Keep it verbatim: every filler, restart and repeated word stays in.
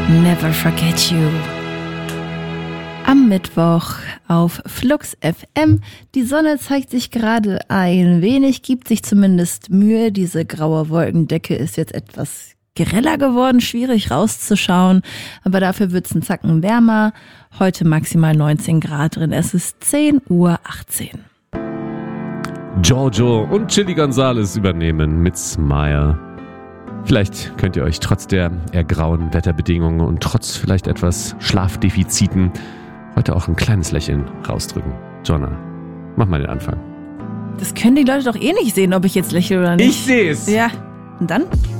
Never Forget You. Am Mittwoch auf Flux F M. Die Sonne zeigt sich gerade ein wenig, gibt sich zumindest Mühe. Diese graue Wolkendecke ist jetzt etwas greller geworden, schwierig rauszuschauen. Aber dafür wird es einen Zacken wärmer. Heute maximal neunzehn Grad drin. Es ist zehn Uhr achtzehn. Giorgio und Chili Gonzales übernehmen mit Smile. Vielleicht könnt ihr euch trotz der eher grauen Wetterbedingungen und trotz vielleicht etwas Schlafdefiziten heute auch ein kleines Lächeln rausdrücken. Jonna, mach mal den Anfang. Das können die Leute doch eh nicht sehen, ob ich jetzt lächle oder nicht. Ich seh's. Ja, und dann?